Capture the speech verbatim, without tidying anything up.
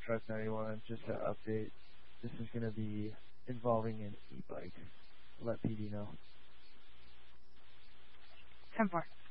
Trust ninety-one. Just to update, this is going to be involving an e-bike. Let P D know. ten four.